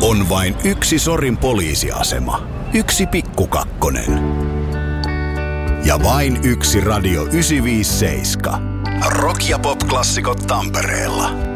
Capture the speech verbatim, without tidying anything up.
On vain yksi Sorin poliisiasema. Yksi pikkukakkonen. Ja vain yksi Radio yhdeksänsataaviisikymmentäseitsemän. Rock- ja pop-klassikot Tampereella.